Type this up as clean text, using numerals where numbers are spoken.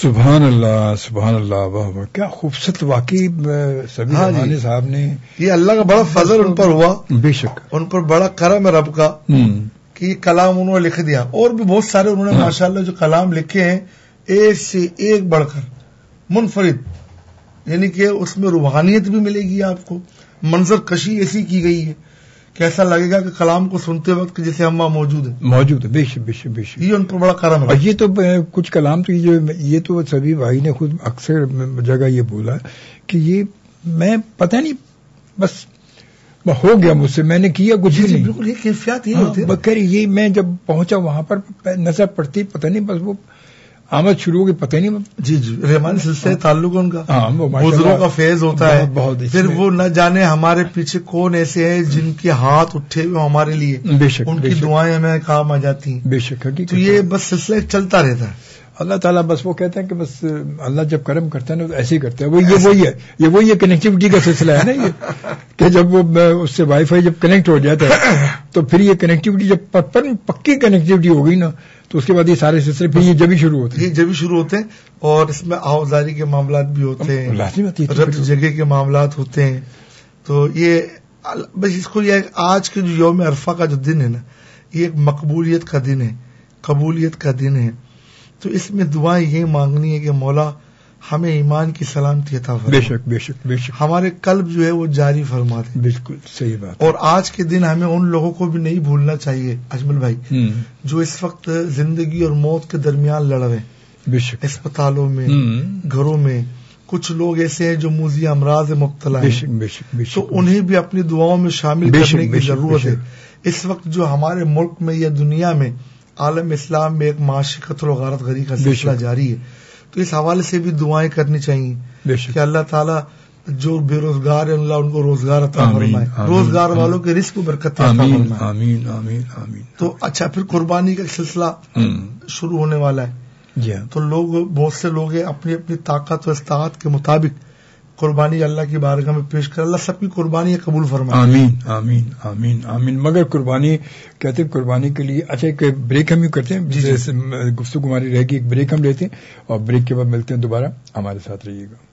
سبحان اللہ، واہ واہ، کیا خوبصورت واقعی سبیر رحمانی صاحب نے. یہ اللہ کا بڑا فضل ان پر ہوا، بے شک ان پر بڑا کرم ہے رب کا کہ یہ کلام انہوں نے لکھ دیا. اور بھی بہت سارے انہوں نے ماشاءاللہ جو کلام لکھے ہیں ایک سے ایک بڑھ کر منفرد، یعنی کہ اس میں روحانیت بھی ملے گی آپ کو، منظر کشی ایسی کی گئی ہے کہ ایسا لگے گا کہ کلام کو سنتے وقت جیسے ہم وہاں موجود ہے. بے شک یہ ان پر بڑا کرم ہے. اور یہ تو کچھ کلام تو یہ تو سبھی بھائی نے خود اکثر جگہ یہ بولا کہ یہ میں پتہ نہیں بس ہو گیا مجھ سے، میں نے کیا کچھ ہی نہیں. بالکل یہ کیفیات ہی ہوتی ہے. بکر یہ میں جب پہنچا وہاں پر نظر پڑتی پتہ نہیں بس وہ آمد شروع ہو گئی، پتہ نہیں. جی رحمانی سلسلے تعلق ان کا بزرگوں کا فیض ہوتا ہے. پھر وہ نہ جانے ہمارے پیچھے کون ایسے ہیں جن کے ہاتھ اٹھے ہوئے ہمارے لیے، بے شک ان کی دعائیں ہمیں کام آ جاتی ہیں. بے شک تو یہ بس سلسلہ چلتا رہتا ہے. اللہ تعالیٰ بس وہ کہتے ہیں کہ بس اللہ جب کرم کرتا ہے نا تو ایسے ہی کرتا ہے. یہ وہی کنیکٹیوٹی کا سلسلہ ہے نا یہ کہ جب وہ اس سے وائی فائی جب کنیکٹ ہو جاتا ہے تو پھر یہ کنیکٹیوٹی جب پکی کنیکٹیوٹی ہو گئی نا تو اس کے بعد یہ سارے سلسلے پھر یہ جبھی شروع ہوتے ہیں. اور اس میں آوازاری کے معاملات بھی ہوتے ہیں، ربط جگہ کے معاملات ہوتے ہیں. تو یہ بس اس کو یہ آج کے جو یوم عرفہ کا جو دن ہے نا، یہ ایک مقبولیت کا دن ہے، قبولیت کا دن ہے. تو اس میں دعائیں یہ مانگنی ہے کہ مولا ہمیں ایمان کی سلامتی عطا فرما. بے شک ہمارے قلب جو ہے وہ جاری فرما دے. بالکل صحیح بات. اور آج کے دن ہمیں ان لوگوں کو بھی نہیں بھولنا چاہیے اجمل بھائی جو اس وقت زندگی اور موت کے درمیان لڑ رہے ہیں. بے شک اسپتالوں میں، گھروں میں کچھ لوگ ایسے ہیں جو موذی امراض مبتلا ہیں. بے شک تو انہیں بھی اپنی دعاؤں میں شامل کرنے کی ضرورت ہے. اس وقت جو ہمارے ملک میں یا دنیا میں عالم اسلام میں ایک معاشی قتل و غارت گری کا سلسلہ جاری ہے، تو اس حوالے سے بھی دعائیں کرنی چاہیے کہ اللہ تعالیٰ جو بے روزگار ہیں اللہ ان کو روزگار عطا فرمائے، روزگار والوں کے رزق کو برکت عطا فرمائے. آمین آمین آمین. تو اچھا پھر قربانی کا سلسلہ شروع ہونے والا ہے. تو بہت سے لوگ اپنی اپنی طاقت و استطاعت کے مطابق قربانی اللہ کی بارگاہ میں پیش کر اللہ سب کی قربانی قبول فرمائے. آمین آمین آمین آمین. مگر قربانی کہتے ہیں قربانی کے لیے اچھا ایک بریک ہم ہی کرتے ہیں. جیسے گفتگو ہماری رہے گی، ایک بریک ہم لیتے ہیں اور بریک کے بعد ملتے ہیں دوبارہ. ہمارے ساتھ رہیے گا.